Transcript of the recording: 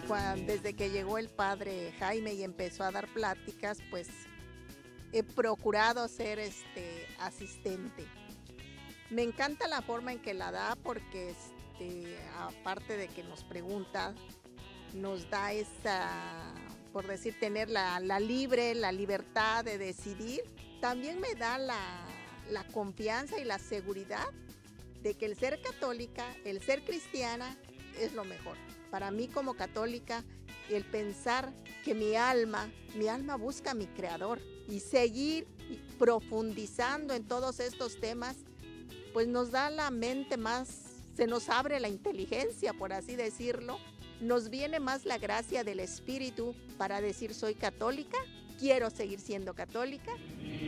Desde que llegó el padre Jaime y empezó a dar pláticas, pues he procurado ser asistente. Me encanta la forma en que la da porque aparte de que nos pregunta, nos da esa, por decir, tener la libertad de decidir. También me da la confianza y la seguridad de que el ser católica, el ser cristiana es lo mejor. Para mí como católica, el pensar que mi alma busca a mi creador y seguir profundizando en todos estos temas, pues nos da la mente más, se nos abre la inteligencia, por así decirlo, nos viene más la gracia del Espíritu para decir soy católica, quiero seguir siendo católica